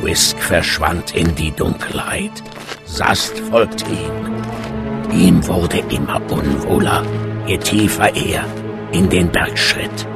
Whisk verschwand in die Dunkelheit. Sast folgte ihm. Ihm wurde immer unwohler, je tiefer er in den Berg schritt.